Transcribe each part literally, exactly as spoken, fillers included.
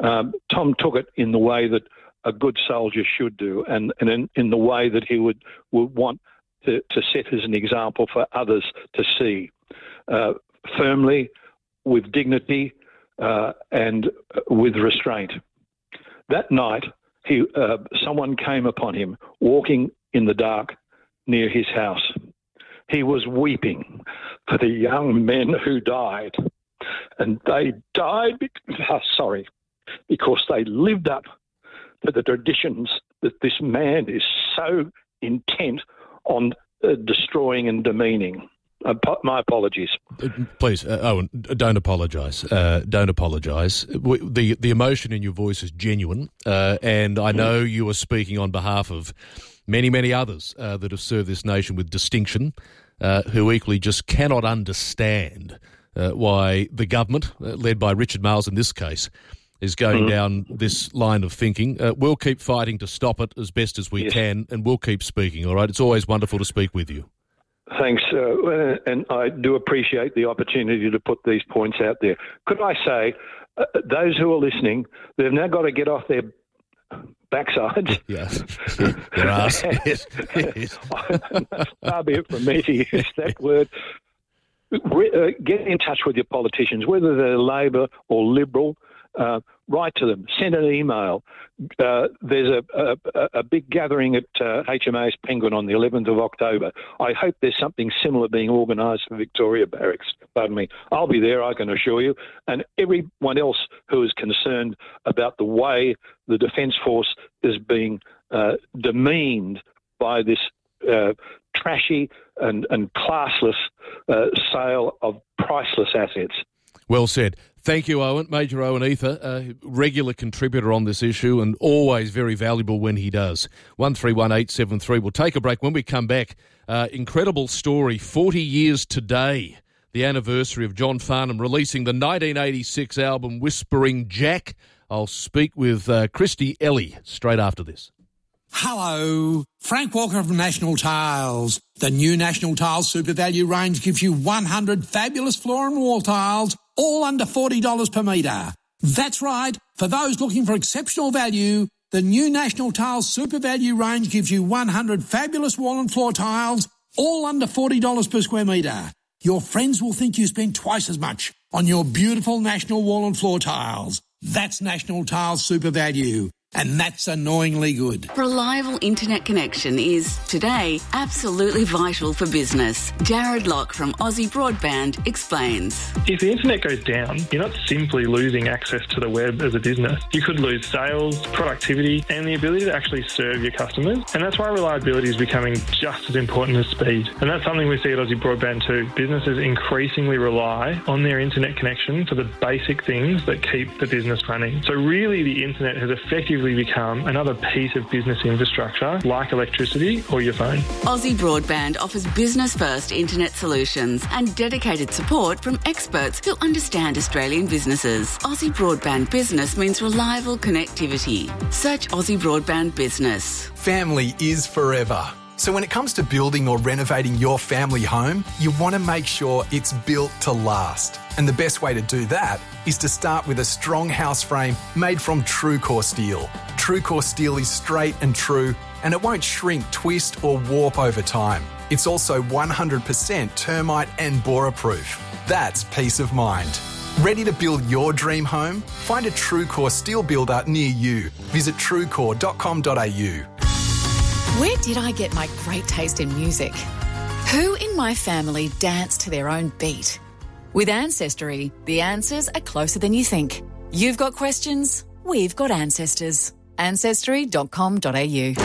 Um, Tom took it in the way that a good soldier should do, and, and in, in the way that he would, would want to, to set as an example for others to see. Uh, firmly, with dignity, uh, and with restraint. That night, he uh, someone came upon him walking in the dark near his house. He was weeping for the young men who died, and they died, be- oh, sorry, because they lived up to the traditions that this man is so intent on uh, destroying and demeaning. Uh, my apologies. Uh, please, uh, Owen, don't apologise. Uh, don't apologise. The the emotion in your voice is genuine, uh, and I know you are speaking on behalf of many, many others uh, that have served this nation with distinction, uh, who equally just cannot understand uh, why the government, uh, led by Richard Marles in this case, is going mm-hmm. down this line of thinking. Uh, we'll keep fighting to stop it as best as we yes. can, and we'll keep speaking, all right? It's always wonderful to speak with you. Thanks, uh, and I do appreciate the opportunity to put these points out there. Could I say, uh, those who are listening, they've now got to get off their backsides. Yes, their ass. Yes. Yes. Far be it from me to use that word. Re- uh, get in touch with your politicians, whether they're Labor or Liberal. Uh, write to them, send an email. Uh, there's a, a, a big gathering at uh, H M A S Penguin on the eleventh of October. I hope there's something similar being organised for Victoria Barracks. Pardon me. I'll be there, I can assure you. And everyone else who is concerned about the way the Defence Force is being uh, demeaned by this uh, trashy and, and classless uh, sale of priceless assets. Well said. Thank you, Owen. Major Owen Ether, a regular contributor on this issue and always very valuable when he does. one three one eight seven three. We'll take a break. When we come back, uh, incredible story, forty years today, the anniversary of John Farnham releasing the nineteen eighty-six album Whispering Jack. I'll speak with uh, Christy Ellie straight after this. Hello, Frank Walker from National Tiles. The new National Tiles Super Value range gives you one hundred fabulous floor and wall tiles, all under forty dollars per metre. That's right, for those looking for exceptional value, the new National Tiles Super Value range gives you one hundred fabulous wall and floor tiles, all under forty dollars per square metre. Your friends will think you spend twice as much on your beautiful National wall and floor tiles. That's National Tiles Super Value. And that's annoyingly good. Reliable internet connection is, today, absolutely vital for business. Jared Locke from Aussie Broadband explains. If the internet goes down, you're not simply losing access to the web as a business. You could lose sales, productivity, and the ability to actually serve your customers. And that's why reliability is becoming just as important as speed. And that's something we see at Aussie Broadband too. Businesses increasingly rely on their internet connection for the basic things that keep the business running. So really, the internet has effectively become another piece of business infrastructure like electricity or your phone. Aussie Broadband offers business-first internet solutions and dedicated support from experts who understand Australian businesses. Aussie Broadband Business means reliable connectivity. Search Aussie Broadband Business. Family is forever. So when it comes to building or renovating your family home, you want to make sure it's built to last. And the best way to do that is to start with a strong house frame made from TrueCore steel. TrueCore steel is straight and true, and it won't shrink, twist or warp over time. It's also one hundred percent termite and borer-proof. That's peace of mind. Ready to build your dream home? Find a TrueCore steel builder near you. Visit truecore dot com dot a u. Where did I get my great taste in music? Who in my family danced to their own beat? With Ancestry, the answers are closer than you think. You've got questions, we've got ancestors. ancestry dot com dot a u.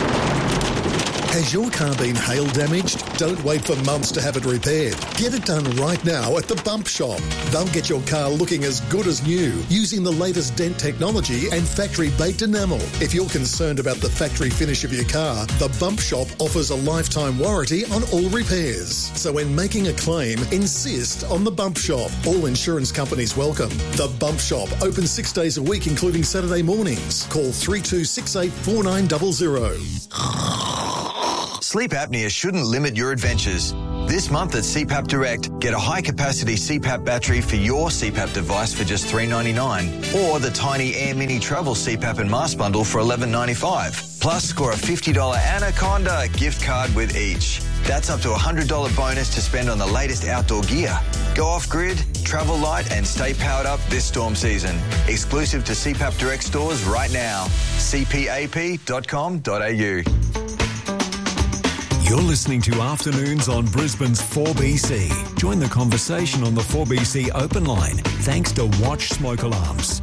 Has your car been hail damaged? Don't wait for months to have it repaired. Get it done right now at the Bump Shop. They'll get your car looking as good as new using the latest dent technology and factory-baked enamel. If you're concerned about the factory finish of your car, the Bump Shop offers a lifetime warranty on all repairs. So when making a claim, insist on the Bump Shop. All insurance companies welcome. The Bump Shop, open six days a week, including Saturday mornings. Call three two six eight four nine zero zero. Sleep apnea shouldn't limit your adventures. This month at C PAP Direct, get a high-capacity C PAP battery for your C PAP device for just three dollars ninety-nine, or the Tiny Air Mini Travel C PAP and Mask Bundle for eleven dollars ninety-five. Plus, score a fifty dollars Anaconda gift card with each. That's up to a one hundred dollars bonus to spend on the latest outdoor gear. Go off-grid, travel light and stay powered up this storm season. Exclusive to C PAP Direct stores right now. c p a p dot com dot a u. You're listening to Afternoons on Brisbane's four B C. Join the conversation on the four B C open line thanks to Watch Smoke Alarms.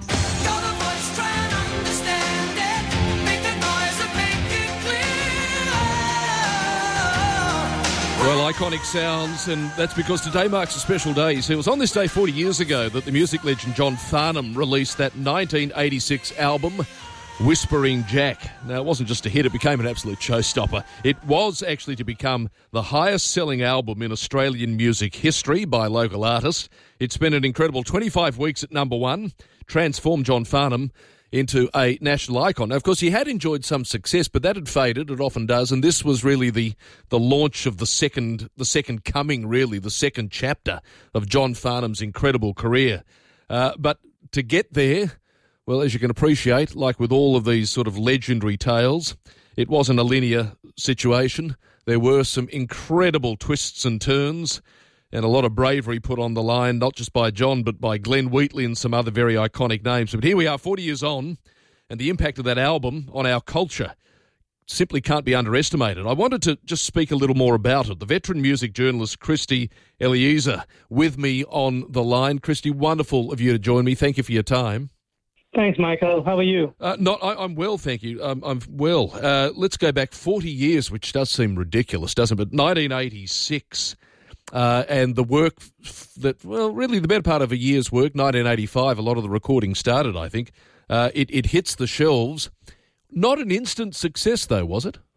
Well, iconic sounds, and that's because today marks a special day. So it was on this day forty years ago that the music legend John Farnham released that nineteen eighty-six album, Whispering Jack. Now, it wasn't just a hit, it became an absolute showstopper. It was actually to become the highest-selling album in Australian music history by local artists. It spent an incredible twenty-five weeks at number one, transformed John Farnham into a national icon. Now, of course, he had enjoyed some success, but that had faded. It often does, and this was really the the launch of the second the second coming, really, the second chapter of John Farnham's incredible career. Uh, but to get there, well, as you can appreciate, like with all of these sort of legendary tales, it wasn't a linear situation. There were some incredible twists and turns, and a lot of bravery put on the line, not just by John, but by Glenn Wheatley and some other very iconic names. But here we are, forty years on, and the impact of that album on our culture simply can't be underestimated. I wanted to just speak a little more about it. The veteran music journalist Christy Eliezer with me on the line. Christy, wonderful of you to join me. Thank you for your time. Thanks, Michael. How are you? Uh, not, I, I'm well, thank you. Um, I'm well. Uh, let's go back forty years, which does seem ridiculous, doesn't it? But nineteen eighty-six... Uh, and the work that, well, really the better part of a year's work, nineteen eighty-five, a lot of the recording started, I think. Uh, it, it hits the shelves. Not an instant success, though, was it?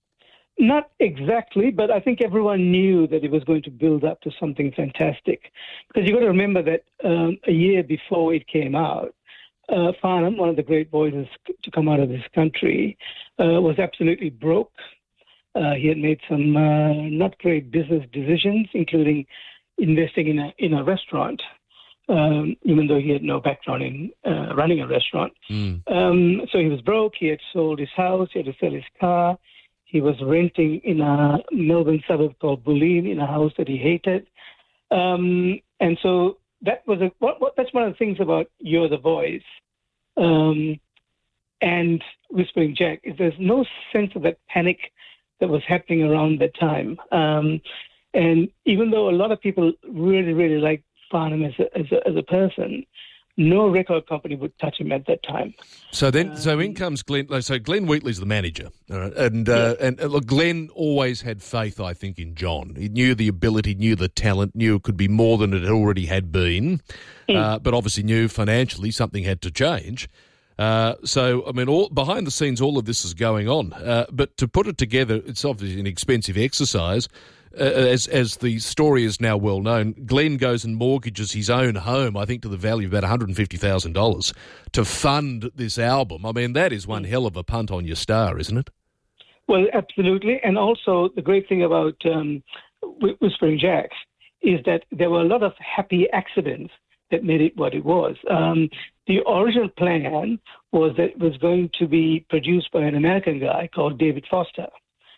Not exactly, but I think everyone knew that it was going to build up to something fantastic. Because you've got to remember that um, a year before it came out, uh, Farnham, one of the great voices to come out of this country, uh, was absolutely broke. Uh, he had made some uh, not great business decisions, including investing in a in a restaurant, um, even though he had no background in uh, running a restaurant. Mm. Um, so he was broke. He had sold his house. He had to sell his car. He was renting in a Melbourne suburb called Bulleen in a house that he hated. Um, and so that was a what, what, that's one of the things about You're the Voice um, and Whispering Jack is there's no sense of that panic that was happening around that time. Um, and even though a lot of people really, really liked Farnham as a, as a, as a person, no record company would touch him at that time. So then, um, so in comes Glenn. So Glenn Wheatley's the manager, all right? and uh, yeah. and uh, look, Glenn always had faith, I think, in John. He knew the ability, knew the talent, knew it could be more than it already had been, mm. uh, but obviously knew financially something had to change. Uh, so, I mean, all, behind the scenes, all of this is going on. Uh, but to put it together, it's obviously an expensive exercise. Uh, as as the story is now well known, Glenn goes and mortgages his own home, I think to the value of about one hundred fifty thousand dollars, to fund this album. I mean, that is one hell of a punt on your star, isn't it? Well, absolutely. And also, the great thing about um, Whispering Jack is that there were a lot of happy accidents that made it what it was. Um, the original plan was that it was going to be produced by an American guy called David Foster,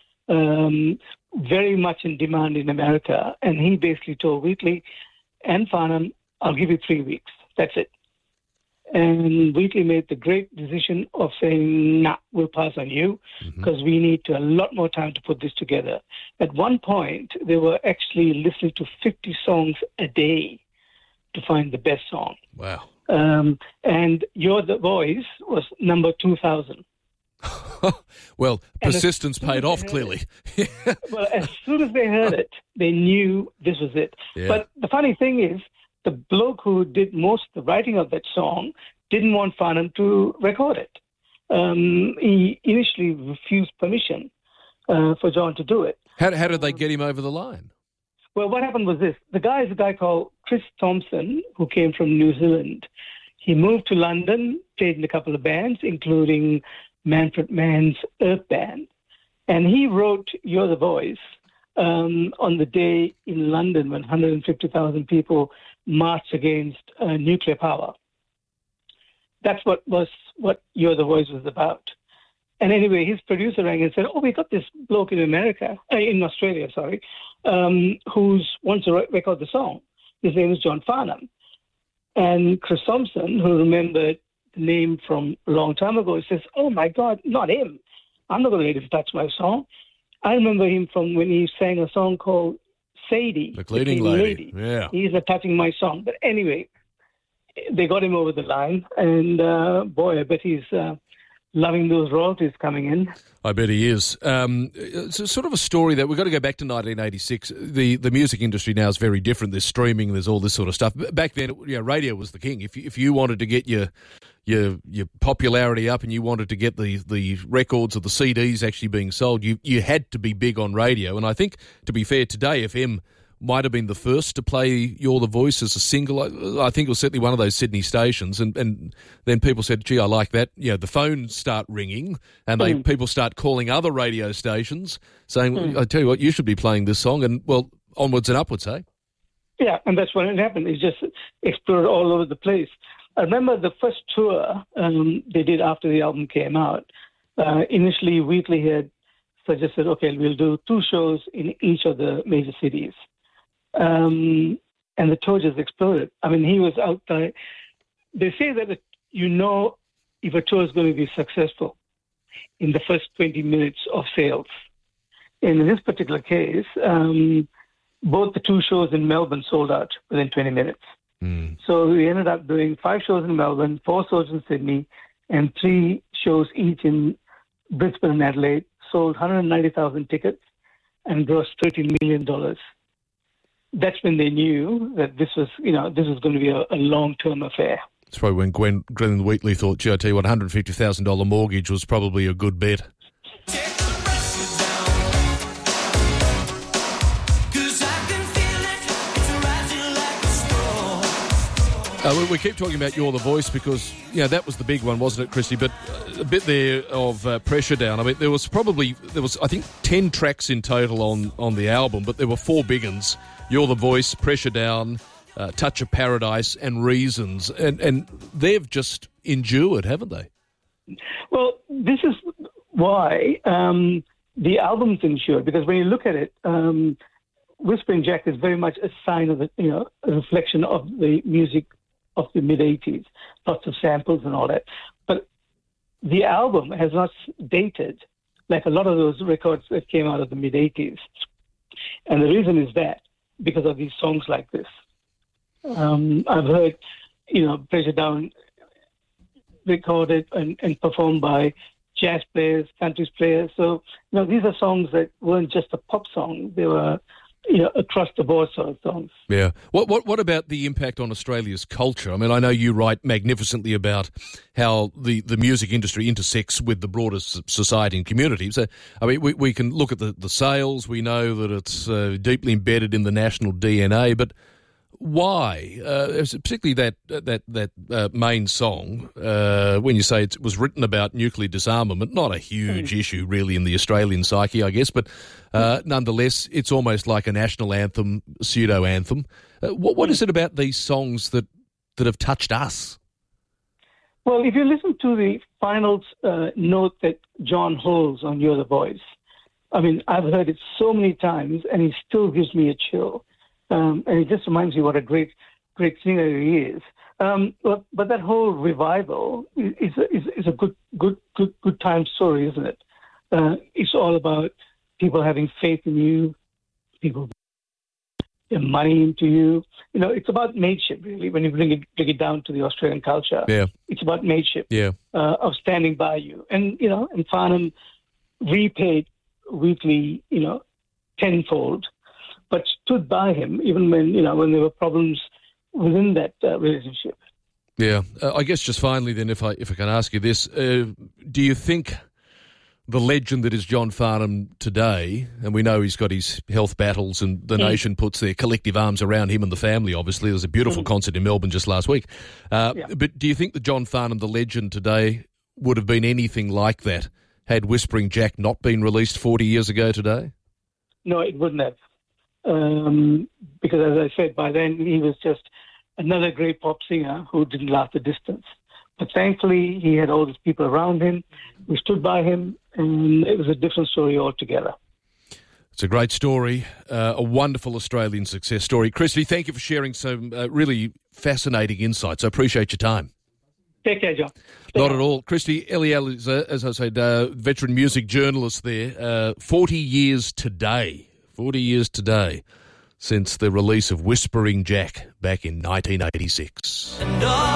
um, very much in demand in America. And he basically told Wheatley and Farnham, I'll give you three weeks. That's it. And Wheatley made the great decision of saying, nah, we'll pass on you because mm-hmm. we need to, a lot more time to put this together. At one point, they were actually listening to fifty songs a day to find the best song. Wow. Um, and You're the Voice was number two thousand. Well, and persistence paid off, clearly. Well, as soon as they heard it, they knew this was it. Yeah. But the funny thing is, the bloke who did most of the writing of that song didn't want Farnham to record it. Um, he initially refused permission uh, for John to do it. How, how did they get him over the line? Well, what happened was this. The guy is a guy called Chris Thompson, who came from New Zealand. He moved to London, played in a couple of bands, including Manfred Mann's Earth Band. And he wrote You're the Voice um, on the day in London when one hundred fifty thousand people marched against uh, nuclear power. That's what was what You're the Voice was about. And anyway, his producer rang and said, oh, we got this bloke in America, uh, in Australia, sorry, um, who wants to record the song. His name is John Farnham. And Chris Thompson, who remembered the name from a long time ago, says, oh, my God, not him. I'm not going to let him touch my song. I remember him from when he sang a song called Sadie. The Cleaning, the cleaning lady. lady. Yeah. He's not touching my song. But anyway, they got him over the line. And, uh, boy, I bet he's uh, loving those royalties coming in. I bet he is. Um, it's a sort of a story that we've got to go back to nineteen eighty-six. The the music industry now is very different. There's streaming, there's all this sort of stuff. Back then, you know, radio was the king. If you, if you wanted to get your your your popularity up and you wanted to get the, the records or the C Ds actually being sold, you, you had to be big on radio. And I think, to be fair, Today F M might have been the first to play You're the Voice as a single. I, I think it was certainly one of those Sydney stations. And, and then people said, gee, I like that. You know, the phones start ringing and they mm. people start calling other radio stations saying, mm. I tell you what, you should be playing this song. And, well, onwards and upwards, eh? Yeah, and that's when it happened. It just exploded all over the place. I remember the first tour um, they did after the album came out. Uh, initially, Wheatley had suggested, okay, we'll do two shows in each of the major cities. Um, and the tour just exploded. I mean, he was out there. They say that you know if a tour is going to be successful in the first twenty minutes of sales. And in this particular case, um, both the two shows in Melbourne sold out within twenty minutes. Mm. So we ended up doing five shows in Melbourne, four shows in Sydney, and three shows each in Brisbane and Adelaide. Sold one hundred ninety thousand tickets and grossed thirteen million dollars. That's when they knew that this was, you know, this was going to be a, a long-term affair. That's probably when Gwen, Glenn Wheatley thought, gee, I tell you what, one hundred fifty thousand dollars mortgage was probably a good bet. Uh, we, we keep talking about You're the Voice because, you know, that was the big one, wasn't it, Christy? But a bit there of uh, Pressure Down. I mean, there was probably, there was, I think, ten tracks in total on, on the album, but there were four big ones. You're the Voice, Pressure Down, uh, Touch of Paradise, and Reasons. And, and they've just endured, haven't they? Well, this is why um, the album's endured, because when you look at it, um, Whispering Jack is very much a sign of, the, you know, a reflection of the music of the mid-eighties, lots of samples and all that. But the album has not dated like a lot of those records that came out of the mid-eighties. And the reason is that, because of these songs like this. Um, I've heard, you know, Pressure Down recorded and, and performed by jazz players, country players. So, you know, these are songs that weren't just a pop song. They were, you know, across the board sort of songs. Yeah. What what what about the impact on Australia's culture? I mean, I know you write magnificently about how the, the music industry intersects with the broader society and community. So, I mean, we, we can look at the, the sales. We know that it's uh, deeply embedded in the national D N A, but why? Uh, particularly that that that uh, main song, uh, when you say it was written about nuclear disarmament, not a huge mm. issue really in the Australian psyche, I guess, but uh, nonetheless, it's almost like a national anthem, pseudo-anthem. Uh, what what is it about these songs that, that have touched us? Well, if you listen to the final uh, note that John holds on You're the Voice, I mean, I've heard it so many times, and it still gives me a chill. Um, and it just reminds me what a great, great singer he is. Um, but, but that whole revival is, is, is a good, good, good, good time story, isn't it? Uh, it's all about people having faith in you, people putting money into you. You know, it's about mateship, really, when you bring it, bring it down to the Australian culture. Yeah. It's about mateship, yeah. uh, of standing by you. And, you know, and Farnham repaid Wheatley, you know, tenfold, but stood by him even when, you know, when there were problems within that uh, relationship. Yeah. Uh, I guess just finally then, if I if I can ask you this, uh, do you think the legend that is John Farnham today, and we know he's got his health battles and the mm. nation puts their collective arms around him and the family, obviously. There was a beautiful mm. concert in Melbourne just last week. Uh, yeah. But do you think that John Farnham, the legend today, would have been anything like that had Whispering Jack not been released forty years ago today? No, it wouldn't have. Um, because, as I said, by then he was just another great pop singer who didn't last the distance. But thankfully, he had all these people around him who stood by him, and it was a different story altogether. It's a great story, uh, a wonderful Australian success story. Christy, thank you for sharing some uh, really fascinating insights. I appreciate your time. Take care, John. Not at all. Christy Eliel is, uh, as I said, uh, veteran music journalist there. Uh, forty years today, forty years today since the release of Whispering Jack back in nineteen eighty-six.